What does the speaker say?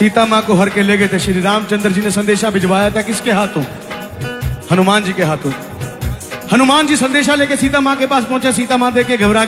सीता माँ को हर के ले गए थे। श्री रामचंद्र जी ने संदेशा भिजवाया था किसके हाथों? हनुमान जी के हाथों। हनुमान जी संदेशा लेके सीता माँ के पास पहुंचे। सीता माँ देख के घबरा